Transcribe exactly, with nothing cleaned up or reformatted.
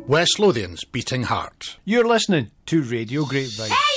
West Lothian's beating heart. You're listening to Radio Grapevine. Hey!